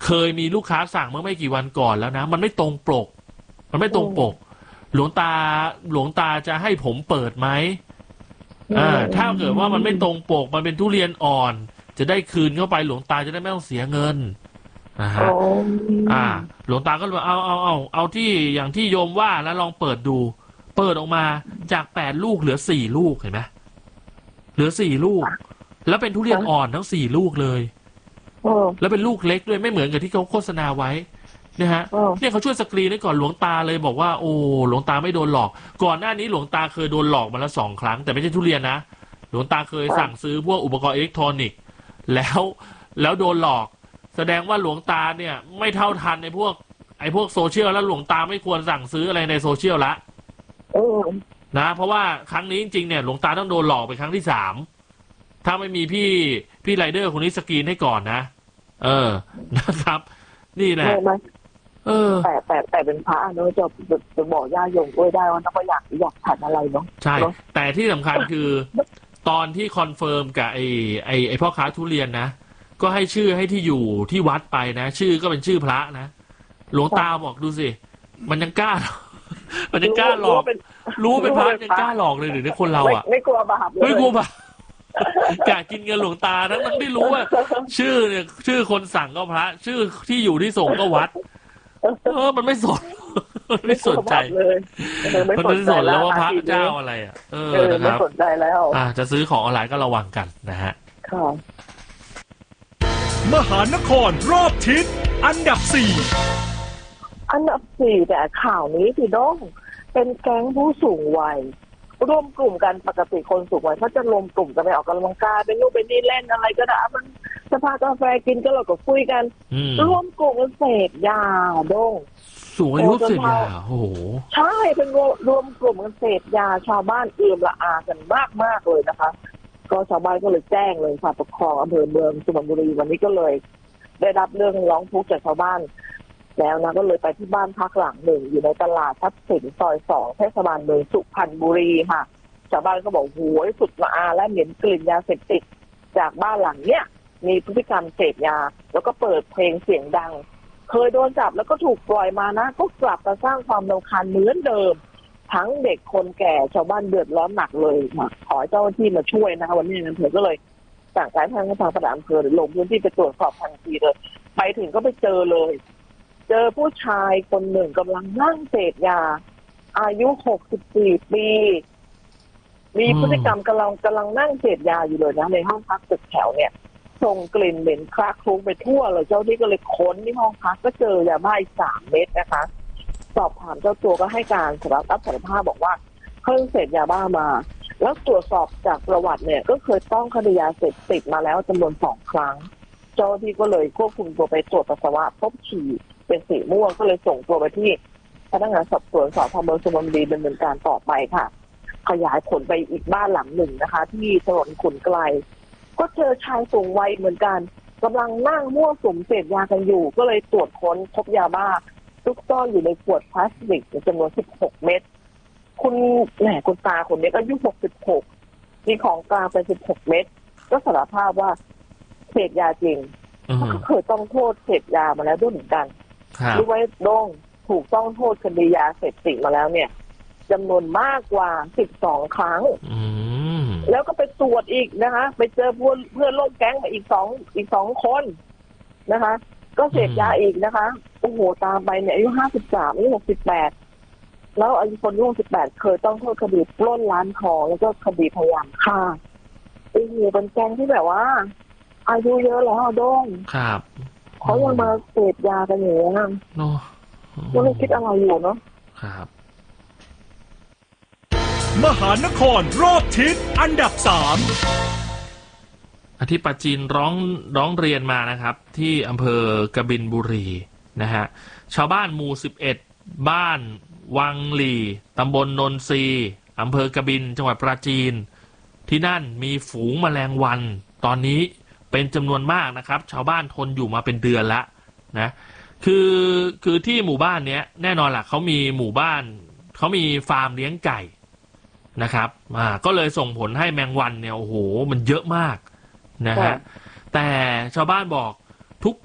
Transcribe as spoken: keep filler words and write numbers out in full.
เคยมีลูกค้าสั่งเมื่อไม่กี่วันก่อนแล้วนะมันไม่ตรงปกมันไม่ตรงปกหลวงตาหลวงตาจะให้ผมเปิดไหมอ่าถ้าเกิดว่ามันไม่ตรงปกมันเป็นทุเรียนอ่อนจะได้คืนเข้าไปหลวงตาจะได้ไม่ต้องเสียเงินนะฮะอ่าหลวงตาก็เลยเอาเอาเอาเอาที่อย่างที่โยมว่าแล้วลองเปิดดูเปิดออกมาจากแปดลูกเหลือสี่ลูกเห็นไหมเหลือสี่ลูกแล้วเป็นทุเรียนอ่อนทั้งสี่ลูกเลยแล้วเป็นลูกเล็กด้วยไม่เหมือนกับที่เขาโฆษณาไว้นะฮะเนี่ยเขาช่วยสกรีนให้ก่อนหลวงตาเลยบอกว่าโอ้หลวงตาไม่โดนหลอกก่อนหน้านี้หลวงตาเคยโดนหลอกมาแล้วสองครั้งแต่ไม่ใช่ทุเรียนนะหลวงตาเคยสั่งซื้อพวกอุปกรณ์อิเล็กทรอนิกส์แล้วแล้วโดนหลอกแสดงว่าหลวงตาเนี่ยไม่เท่าทันในพวกไอ้พวกโซเชียลแล้วหลวงตาไม่ควรสั่งซื้ออะไรในโซเชียลละนะเพราะว่าครั้งนี้จริงๆเนี่ยหลวงตาต้องโดนหลอกเป็นครั้งที่สามถ้าไม่มีพี่พี่ไรเดอร์คนนี้สกรีนให้ก่อนนะเออนะครับนี่แหละเออแต่แต่แต่เป็นพระเนอะจะจะบอกญาติโยมด้วยได้ว่าถ้าอยากอยากทานอะไรเนาะใช่แต่ที่สำคัญคือตอนที่คอนเฟิร์มกับไอ้ไอ้ไอ้พ่อค้าทุเรียนนะก็ให้ชื่อให้ที่อยู่ที่วัดไปนะชื่อก็เป็นชื่อพระนะหลวงตาบอกดูสิมันยังกล้ามันยังกล้าหลอกรู้เป็นพระยังกล้าหลอกเลยหรือเนี่ยคนเราอ่ะไม่กลัวบาปไม่กลัวบาปกะกินเงินหลวงตาทั้งนั้นที่รู้ว่าชื่อเนี่ยชื่อคนสั่งก็พระชื่อที่อยู่ที่ส่งก็วัดเออมันไม่สนมันไม่สนใจเลยมันไม่สนแล้วว่าพระเจ้าอะไรอ่ะเออนะครับไม่สนใจแล้วอ่าจะซื้อของออนไลน์ก็ระวังกันนะฮะค่ะมหานครรอบทิศอันดับสี่อันดับสี่แต่ข่าวนี้พี่น้องเป็นแก๊งผู้สูงวัยรวมกลุ่มกันปกติคนสูงวัยเขาจะรวมกลุ่มกันไปออกกำลังกายเป็นนู่นเป็นนี่เล่นอะไรก็ได้มันจะพากาแฟกินก็เราก็คุยกันรวมกลุ่มกันเสพยาดงสูงอายุเสพยาโอ้โหใช่เป็นรวมกลุ่มกันเสพยาชาวบ้านเอื่อมละอากันมากมากเลยนะคะก็ชาวบ้านก็เลยแจ้งเลยฝ่ายปกครองอำเภอเมืองสุพรรณบุรีวันนี้ก็เลยได้รับเรื่องร้องทุกข์จากชาวบ้านแล้วนะก็เลยไปที่บ้านพักหลังหนึ่งอยู่ในตลาดทรัพย์สินซอยสองเทศบาลเมืองสุพรรณบุรีค่ะชาวบ้านก็บอกโหยสุดละอาและเหม็นกลิ่นยาเสพติดจากบ้านหลังเนี้ยมีพฤติกรรมเสพยาแล้วก็เปิดเพลงเสียงดังเคยโดนจับแล้วก็ถูกปล่อยมานะก็กลับมาสร้างความรำคาญเหมือนเดิมทั้งเด็กคนแก่ชาวบ้านเดือดร้อนหนักเลยขอเจ้าหน้าที่มาช่วยนะคะวันนี้อำเภอก็เลยสั่งการทางทางประหลัดอำเภอลงพื้นที่ไปตรวจสอบทันทีเลยไปถึงก็ไปเจอเลยเจอผู้ชายคนหนึ่งกำลังนั่งเสพยาอายุหกสิบสี่ปีมีพฤติกรรมกำลังกำลังนั่งเสพยาอยู่เลยนะในห้องพักตึกแถวเนี่ยส่งกลิ่นเหม็นคละคลุ้งไปทั่วเลยเจ้าที่ก็เลยค้นที่ห้องพักก็เจอยาบ้าอีกสามเม็ดนะคะสอบถามเจ้าตัวก็ให้การสารภาพสารภาพบอกว่าเพิ่งเสพยาบ้ามาแล้วตรวจสอบจากประวัติเนี่ยก็เคยต้องคดียาเสพติดมาแล้วจำนวนสองครั้งเจ้าที่ก็เลยควบคุมตัวไปตรวจปัสสาวะพบฉี่เป็นสีม่วงก็เลยส่งตัวไปที่พนักงานสอบสวนสพเมืองสุพรรณบุรีดำเนินการต่อไปค่ะขยายผลไปอีกบ้านหลังหนึ่งนะคะที่ถนนขุนไกลก็เจอชายสูงวัยเหมือนกันกำลังนั่งมั่วสุมเสพยากันอยู่ก็เลยตรวจค้นพบยาบ้าซุกซ่อนอยู่ในขวดพลาสติกจำนวนสิบหกเม็ดคุณแหมคุณตาคนนี้ก็อายุหกสิบหกมีของกลางเป็นสิบหกเม็ดก็สารภาพว่าเสพยาจริงก็เคยต้องโทษเสพยามาแล้วด้วยเหมือนกันรู้ไว้โด่งถูกต้องโทษคดียาเสพติดมาแล้วเนี่ยจำนวนมากกว่าสิบสองครั้งแล้วก็ไปตรวจอีกนะคะไปเจอเพื่อนเพื่อนร่วมแก๊งมาอีกสองอีกสองคนนะคะก็เสพยาอีกนะคะโอ้โหตามไปเนี่ยอายุห้าสิบสามอายุหกสิบแปดแล้วอายุคนอายุหกสิบแปดเคยต้องโทษคดีปล้นร้านทองแล้วก็คดีพยายามฆ่าโอ้โหเป็นแก๊งที่แบบว่าอายุเยอะแล้วโด่งครับเขายังมาเสพยากันอยู่นะเนาะก็ไม่คิดอะไรอยู่เนาะครับมหานครรอบทิศอันดับสามอธิปจีนร้องร้องเรียนมานะครับที่อำเภอกบินบุรีนะฮะชาวบ้านหมู่สิบเอ็ดบ้านวังหลีตำบลนนทรีอำเภอกบินจังหวัดปราจีนที่นั่นมีฝูงแมลงวันตอนนี้เป็นจำนวนมากนะครับชาวบ้านทนอยู่มาเป็นเดือนละนะคือคือที่หมู่บ้านเนี้ยแน่นอนล่ะเขามีหมู่บ้านเขามีฟาร์มเลี้ยงไก่นะครับอ่าก็เลยส่งผลให้แมงวันเนี่ยโอ้โหมันเยอะมากนะฮะแต่ชาวบ้านบอก